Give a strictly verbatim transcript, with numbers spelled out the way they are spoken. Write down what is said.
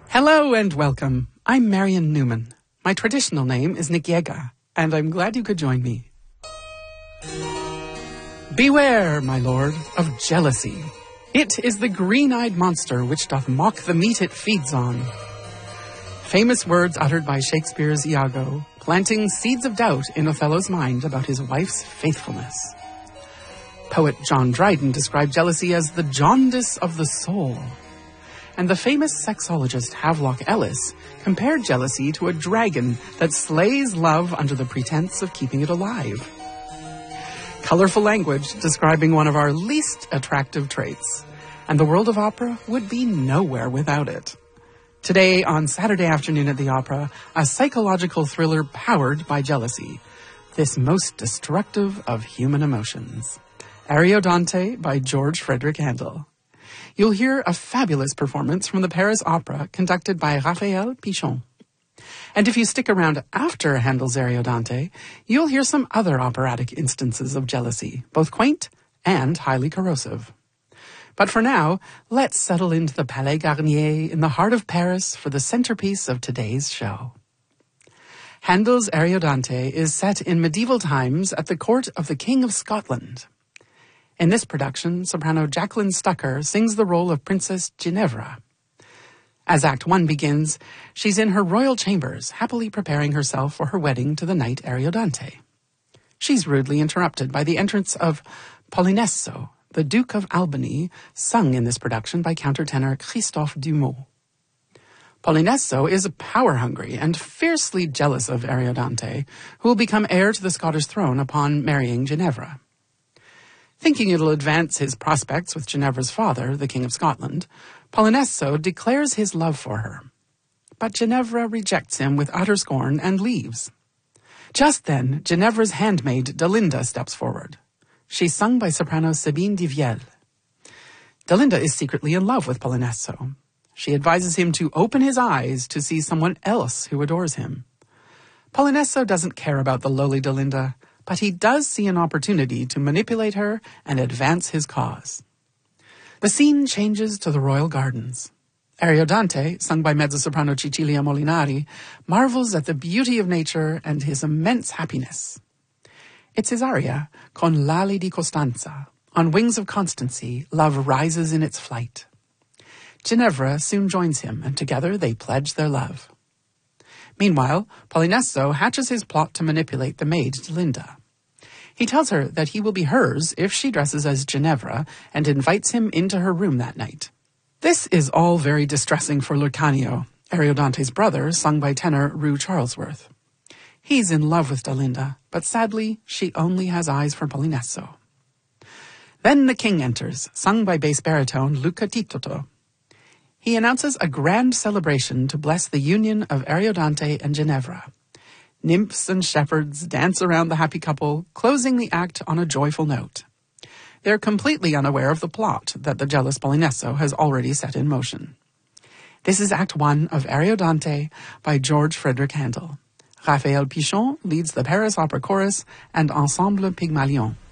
Hello and welcome. I'm Marion Newman. My traditional name is Nikiega, and I'm glad you could join me. Beware, my lord, of jealousy. It is the green-eyed monster which doth mock the meat it feeds on. Famous words uttered by Shakespeare's Iago, planting seeds of doubt in Othello's mind about his wife's faithfulness. Poet John Dryden described jealousy as the jaundice of the soul. And the famous sexologist Havelock Ellis compared jealousy to a dragon that slays love under the pretense of keeping it alive. Colorful language describing one of our least attractive traits, and the world of opera would be nowhere without it. Today, on Saturday afternoon at the opera, a psychological thriller powered by jealousy, this most destructive of human emotions. Ariodante by George Frederick Handel. You'll hear a fabulous performance from the Paris Opera conducted by Raphael Pichon. And if you stick around after Handel's Ariodante, you'll hear some other operatic instances of jealousy, both quaint and highly corrosive. But for now, let's settle into the Palais Garnier in the heart of Paris for the centerpiece of today's show. Handel's Ariodante is set in medieval times at the court of the King of Scotland. In this production, soprano Jacqueline Stucker sings the role of Princess Ginevra. As Act One begins, she's in her royal chambers, happily preparing herself for her wedding to the knight Ariodante. She's rudely interrupted by the entrance of Polinesso, the Duke of Albany, sung in this production by countertenor Christophe Dumont. Polinesso is power-hungry and fiercely jealous of Ariodante, who will become heir to the Scottish throne upon marrying Ginevra. Thinking it'll advance his prospects with Ginevra's father, the King of Scotland, Polinesso declares his love for her. But Ginevra rejects him with utter scorn and leaves. Just then, Ginevra's handmaid, Delinda, steps forward. She's sung by soprano Sabine Divielle. Delinda is secretly in love with Polinesso. She advises him to open his eyes to see someone else who adores him. Polinesso doesn't care about the lowly Delinda, but he does see an opportunity to manipulate her and advance his cause. The scene changes to the royal gardens. Ariodante, sung by mezzo-soprano Cecilia Molinari, marvels at the beauty of nature and his immense happiness. It's his aria, Con l'ali di Costanza. On wings of constancy, love rises in its flight. Ginevra soon joins him, and together they pledge their love. Meanwhile, Polinesso hatches his plot to manipulate the maid Delinda. He tells her that he will be hers if she dresses as Ginevra and invites him into her room that night. This is all very distressing for Lucanio, Ariodante's brother, sung by tenor Rue Charlesworth. He's in love with Delinda, but sadly, she only has eyes for Polinesso. Then the king enters, sung by bass baritone Luca Titoto. He announces a grand celebration to bless the union of Ariodante and Ginevra. Nymphs and shepherds dance around the happy couple, closing the act on a joyful note. They're completely unaware of the plot that the jealous Polinesso has already set in motion. This is Act One of Ariodante by George Frederick Handel. Raphael Pichon leads the Paris Opera Chorus and Ensemble Pygmalion.